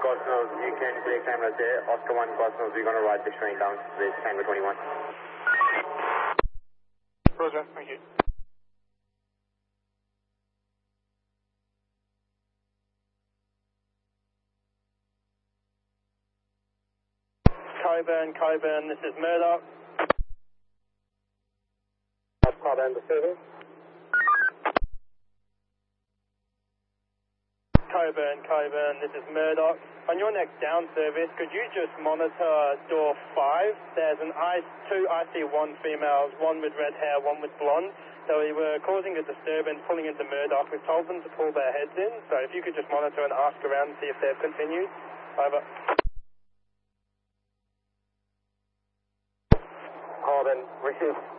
Cosmos, you can clear cameras there. Oscar 1 Cosmos, we're going to ride this train down with Tango 21. Roger, thank you. Coburn, this is Murdoch. Coburn, the service. Coburn, this is Murdoch. On your next down service, could you just monitor door 5? There's two IC1 females, one with red hair, one with blonde. So we were causing a disturbance, pulling into Murdoch. We've told them to pull their heads in, so if you could just monitor and ask around and see if they've continued. Over. Coburn, receive.